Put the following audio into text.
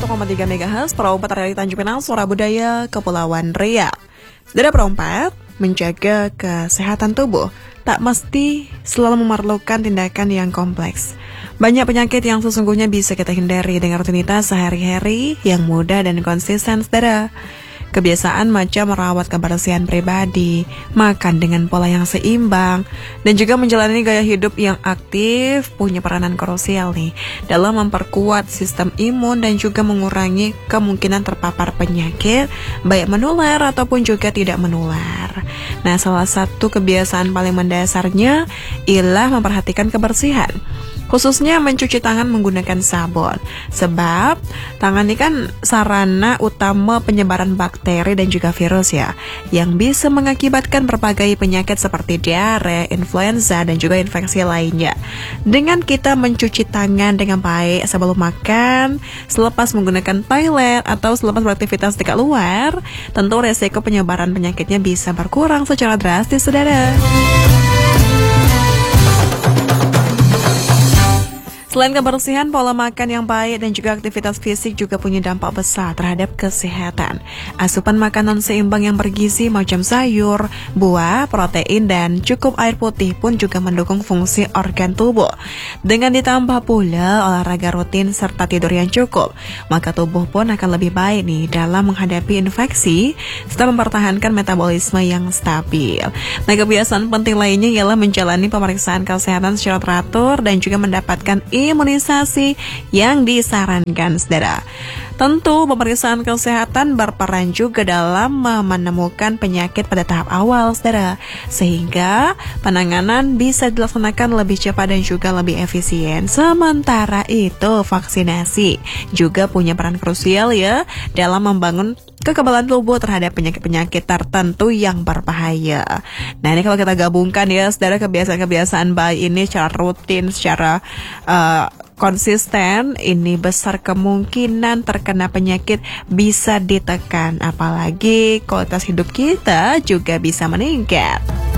101,3 MHz Perompak dari Tanjung Pinang, Suara Budaya, Kepulauan Riau. Saudara perompak, menjaga kesehatan tubuh tak mesti selalu memerlukan tindakan yang kompleks. Banyak penyakit yang sesungguhnya bisa kita hindari dengan rutinitas sehari-hari yang mudah dan konsisten, saudara. Kebiasaan macam merawat kebersihan pribadi, makan dengan pola yang seimbang, dan juga menjalani gaya hidup yang aktif punya peranan krusial nih dalam memperkuat sistem imun dan juga mengurangi kemungkinan terpapar penyakit baik menular ataupun juga tidak menular. Nah, salah satu kebiasaan paling mendasarnya ialah memperhatikan kebersihan, khususnya mencuci tangan menggunakan sabun. Sebab tangan ini kan sarana utama penyebaran bakteri dan juga virus ya, yang bisa mengakibatkan berbagai penyakit seperti diare, influenza, dan juga infeksi lainnya. Dengan kita mencuci tangan dengan baik sebelum makan, selepas menggunakan toilet, atau selepas beraktivitas di luar, tentu resiko penyebaran penyakitnya bisa berkurang secara drastis, saudara. Selain kebersihan, pola makan yang baik dan juga aktivitas fisik juga punya dampak besar terhadap kesehatan. Asupan makanan seimbang yang bergizi macam sayur, buah, protein, dan cukup air putih pun juga mendukung fungsi organ tubuh. Dengan ditambah pula olahraga rutin serta tidur yang cukup, maka tubuh pun akan lebih baik nih dalam menghadapi infeksi serta mempertahankan metabolisme yang stabil. Nah, kebiasaan penting lainnya ialah menjalani pemeriksaan kesehatan secara teratur dan juga mendapatkan imunisasi yang disarankan, saudara. Tentu pemeriksaan kesehatan berperan juga dalam menemukan penyakit pada tahap awal, saudara, sehingga penanganan bisa dilaksanakan lebih cepat dan juga lebih efisien. Sementara itu, vaksinasi juga punya peran krusial ya dalam membangun kekebalan tubuh terhadap penyakit-penyakit tertentu yang berbahaya. Nah, ini kalau kita gabungkan ya, saudara, kebiasaan-kebiasaan baik ini secara rutin, secara konsisten, ini besar kemungkinan terkena penyakit bisa ditekan. Apalagi kualitas hidup kita juga bisa meningkat.